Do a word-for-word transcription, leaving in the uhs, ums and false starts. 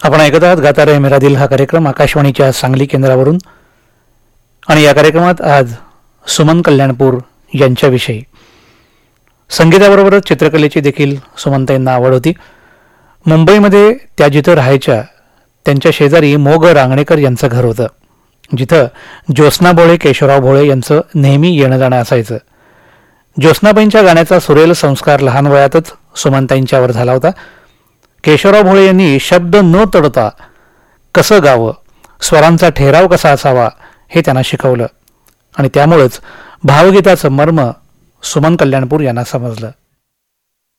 आपण ऐकत आहात गाता रे मेरा दिल हा कार्यक्रम आकाशवाणीच्या सांगली केंद्रावरून. आणि या कार्यक्रमात आज सुमन कल्याणपूर यांच्याविषयी. संगीताबरोबरच चित्रकलेची देखील सुमनताईंना आवड होती. मुंबईमध्ये त्या जिथं राहायच्या त्यांच्या शेजारी मोग रांगणेकर यांचं घर होतं, जिथं ज्योत्स्ना भोळे, केशवराव भोळे यांचं नेहमी येणं जाणं असायचं. ज्योत्स्नाबाईंच्या गाण्याचा सुरेल संस्कार लहान वयातच सुमनताईंच्यावर झाला होता. केशवराव भोळे यांनी शब्द न तोडता कसं गावं, स्वरांचा ठेराव कसा असावा हे त्यांना शिकवलं आणि त्यामुळेच भावगीताचं मर्म सुमन कल्याणपूर यांना समजलं.